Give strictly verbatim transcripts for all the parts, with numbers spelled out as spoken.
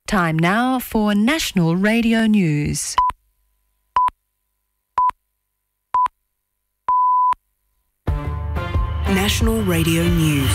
Time now for National Radio News. National Radio News.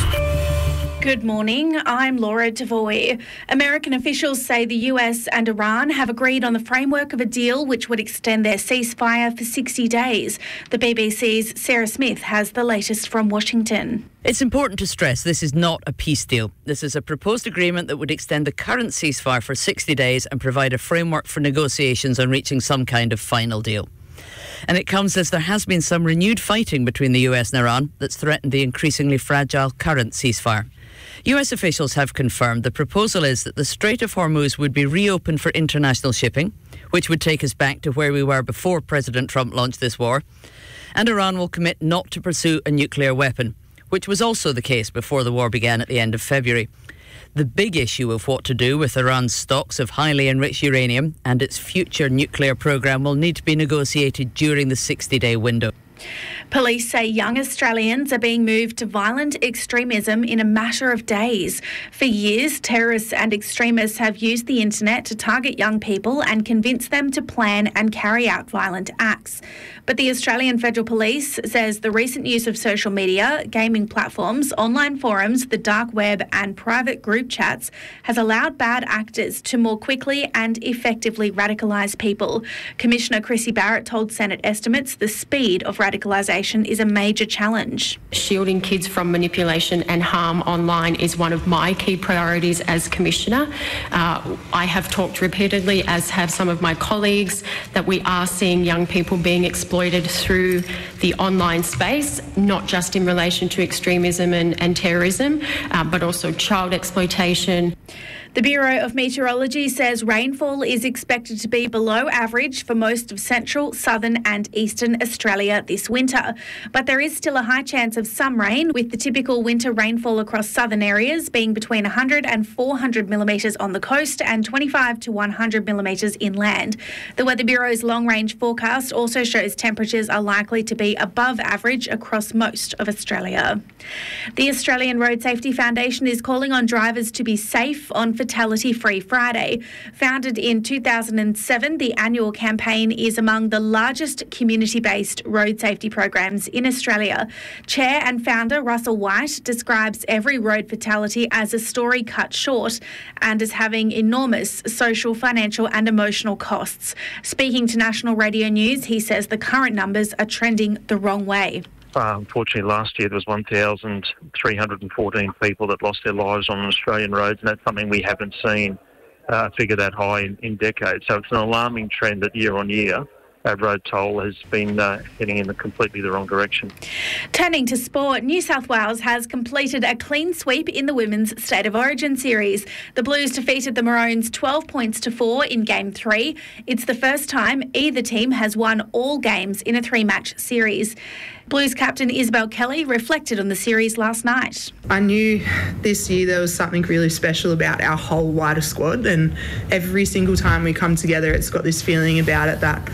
Good morning, I'm Laura Devoy. American officials say the U S and Iran have agreed on the framework of a deal which would extend their ceasefire for sixty days. The B B C's Sarah Smith has the latest from Washington. It's important to stress this is not a peace deal. This is a proposed agreement that would extend the current ceasefire for sixty days and provide a framework for negotiations on reaching some kind of final deal. And it comes as there has been some renewed fighting between the U S and Iran that's threatened the increasingly fragile current ceasefire. U S officials have confirmed the proposal is that the Strait of Hormuz would be reopened for international shipping, which would take us back to where we were before President Trump launched this war. And Iran will commit not to pursue a nuclear weapon, which was also the case before the war began at the end of February. The big issue of what to do with Iran's stocks of highly enriched uranium and its future nuclear program will need to be negotiated during the sixty-day window. Police say young Australians are being moved to violent extremism in a matter of days. For years, terrorists and extremists have used the internet to target young people and convince them to plan and carry out violent acts. But the Australian Federal Police says the recent use of social media, gaming platforms, online forums, the dark web and private group chats has allowed bad actors to more quickly and effectively radicalise people. Commissioner Chrissy Barrett told Senate estimates the speed of radicalisation is a major challenge. Shielding kids from manipulation and harm online is one of my key priorities as Commissioner. Uh, I have talked repeatedly, as have some of my colleagues, that we are seeing young people being exploited through the online space, not just in relation to extremism and, and terrorism, uh, but also child exploitation. The Bureau of Meteorology says rainfall is expected to be below average for most of central, southern and eastern Australia this winter. But there is still a high chance of some rain, with the typical winter rainfall across southern areas being between one hundred and four hundred millimetres on the coast and twenty-five to one hundred millimetres inland. The Weather Bureau's long-range forecast also shows temperatures are likely to be above average across most of Australia. The Australian Road Safety Foundation is calling on drivers to be safe on Fatality-Free Friday. Founded in two thousand seven, the annual campaign is among the largest community-based road safety programs in Australia. Chair and founder Russell White describes every road fatality as a story cut short and as having enormous social, financial and emotional costs. Speaking to National Radio News, he says the current numbers are trending the wrong way. Uh, unfortunately, last year there was one thousand three hundred fourteen people that lost their lives on Australian roads, and that's something we haven't seen uh, a figure that high in, in decades. So it's an alarming trend that year on year our road toll has been uh, heading in the completely the wrong direction. Turning to sport, New South Wales has completed a clean sweep in the Women's State of Origin series. The Blues defeated the Maroons twelve points to four in Game three. It's the first time either team has won all games in a three-match series. Blues captain Isabel Kelly reflected on the series last night. I knew this year there was something really special about our whole wider squad, and every single time we come together it's got this feeling about it that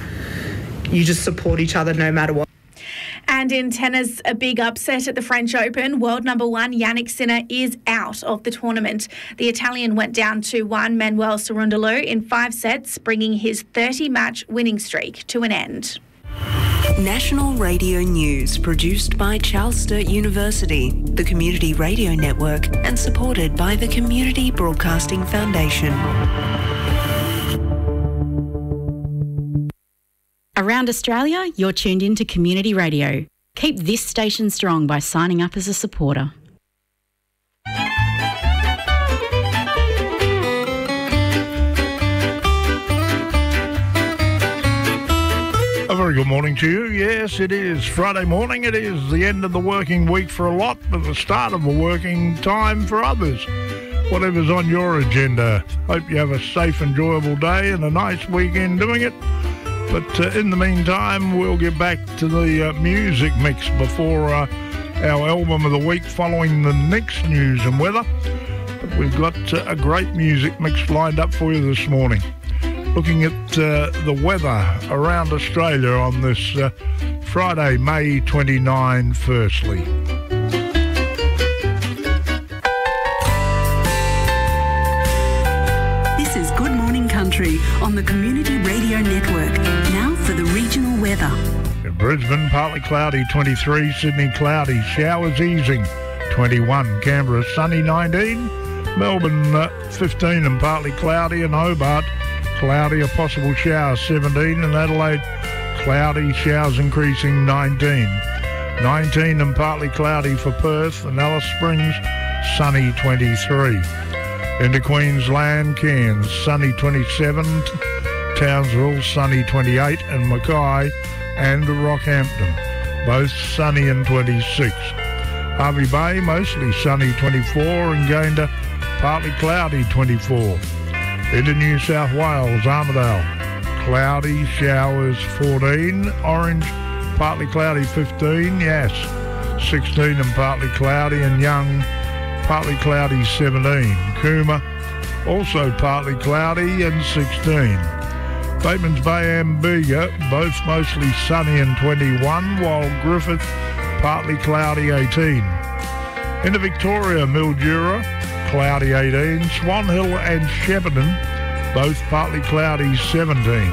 you just support each other no matter what. And in tennis, a big upset at the French Open. World number one Yannick Sinner is out of the tournament. The Italian went down to one Manuel Cerundolo in five sets, bringing his thirty-match winning streak to an end. National Radio News, produced by Charles Sturt University, the Community Radio Network, and supported by the Community Broadcasting Foundation. Around Australia, you're tuned in to Community Radio. Keep this station strong by signing up as a supporter. A very good morning to you. Yes, it is Friday morning. It is the end of the working week for a lot, but the start of a working time for others. Whatever's on your agenda. Hope you have a safe, enjoyable day and a nice weekend doing it. But uh, in the meantime, we'll get back to the uh, music mix before uh, our album of the week following the next news and weather. But we've got uh, a great music mix lined up for you this morning. Looking at uh, the weather around Australia on this uh, Friday, May twenty-ninth, firstly. This is Territory on the Community Radio Network. Now for the regional weather. In Brisbane, partly cloudy, twenty-three. Sydney, cloudy, showers easing, twenty-one. Canberra, sunny, nineteen. Melbourne, uh, fifteen and partly cloudy. And Hobart, cloudy, a possible shower, seventeen. And Adelaide, cloudy, showers increasing, nineteen. nineteen and partly cloudy for Perth. And Alice Springs, sunny, twenty-three. Into Queensland, Cairns, sunny, twenty-seven. Townsville, sunny, twenty-eight. And Mackay and Rockhampton, both sunny and twenty-six. Hervey Bay, mostly sunny, twenty-four. And Gayndah, partly cloudy, twenty-four. Into New South Wales, Armidale, cloudy, showers, fourteen. Orange, partly cloudy, fifteen. Yes, sixteen and partly cloudy. And Young, partly cloudy, seventeen. Cooma, also partly cloudy, and sixteen. Batemans Bay and Bega, both mostly sunny and twenty-one, while Griffith, partly cloudy, eighteen. Into Victoria, Mildura, cloudy, eighteen. Swan Hill and Shepparton, both partly cloudy, seventeen.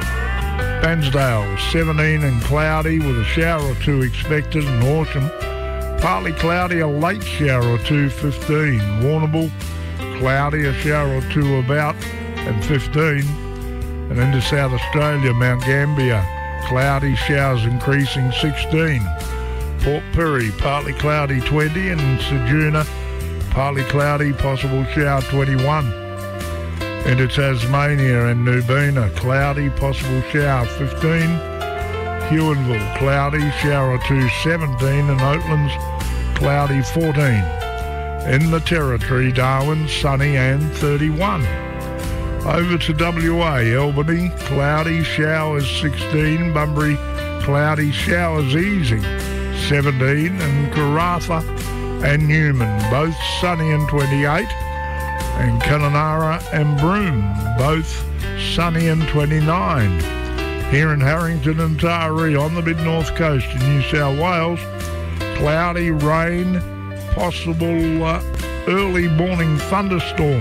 Bansdale, seventeen and cloudy with a shower or two expected. And Horsham, partly cloudy, a late shower or two, fifteen. Warrnambool, cloudy, a shower or two about, and fifteen. And into South Australia, Mount Gambier, cloudy, showers increasing, sixteen. Port Pirie, partly cloudy, twenty. And Ceduna, partly cloudy, possible shower, twenty-one. Into Tasmania and Nubina, cloudy, possible shower, fifteen. Huonville, cloudy, shower or two, seventeen. And Oatlands, cloudy, fourteen. In the Territory, Darwin, sunny and thirty-one. Over to W A, Albany, cloudy, showers, sixteen. Bunbury, cloudy, showers easing, seventeen. And Karratha and Newman, both sunny and twenty-eight. And Kununurra and Broome, both sunny and twenty-nine. Here in Harrington and Taree on the mid-north coast in New South Wales, cloudy, rain, possible uh, early morning thunderstorm.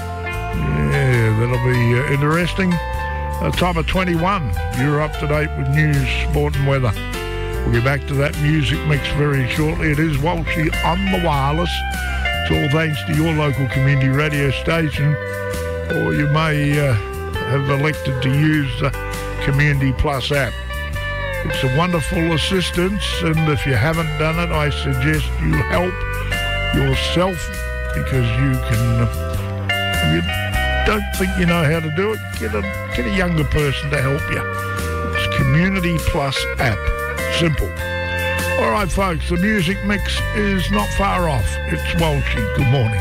Yeah, that'll be uh, interesting. A time of twenty-one. You're up to date with news, sport and weather. We'll get back to that music mix very shortly. It is Walshy on the wireless. It's all thanks to your local community radio station, or you may uh, have elected to use the Community Plus app. It's a wonderful assistance, and if you haven't done it, I suggest you help yourself, because you can, if you don't think you know how to do it, get a, get a younger person to help you. It's Community Plus app. Simple. All right, folks, the music mix is not far off. It's Walshy. Good morning.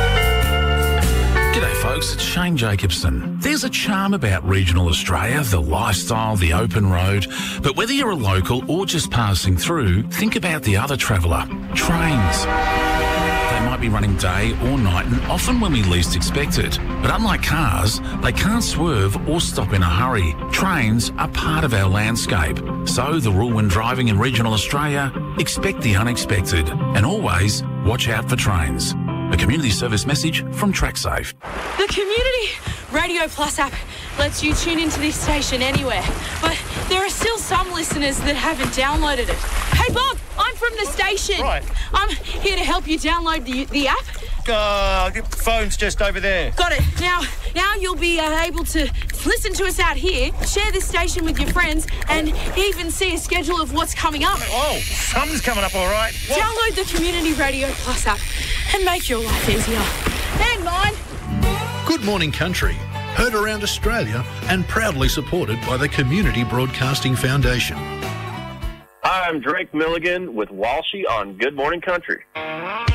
G'day folks, it's Shane Jacobson. There's a charm about regional Australia, the lifestyle, the open road. But whether you're a local or just passing through, think about the other traveller, trains. They might be running day or night and often when we least expect it. But unlike cars, they can't swerve or stop in a hurry. Trains are part of our landscape. So the rule when driving in regional Australia, expect the unexpected and always watch out for trains. A community service message from TrackSafe. The Community Radio Plus app lets you tune into this station anywhere, but there are still some listeners that haven't downloaded it. Hey Bob, I'm from the station. Right. I'm here to help you download the, the app. Uh, the phone's just over there. Got it. Now, now you'll be uh, able to listen to us out here, share this station with your friends, and even see a schedule of what's coming up. Oh, something's coming up, all right. What? Download the Community Radio Plus app and make your life easier. And mine. Good Morning Country, heard around Australia and proudly supported by the Community Broadcasting Foundation. Hi, I'm Drake Milligan with Walshy on Good Morning Country.